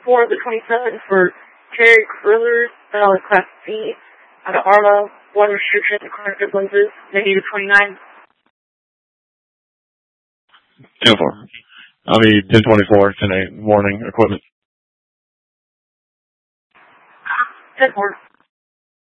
for the 27th for Terry Krillers, Class C, out of Arma, 1 restriction, contact lenses, negative 29. 10-4. I'll be 10-24, 10-8, warning, equipment. 10-4.